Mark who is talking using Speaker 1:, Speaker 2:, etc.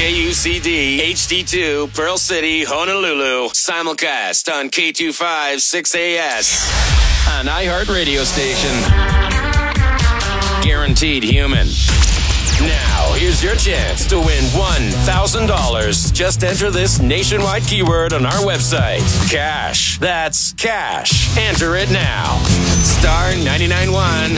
Speaker 1: KUCD HD2 Pearl City, Honolulu. Simulcast on K25 6AS. An iHeart radio station. Guaranteed human. Now, here's your chance to win $1,000. Just enter this nationwide keyword on our website. Cash. That's cash. Enter it now. Star 99.1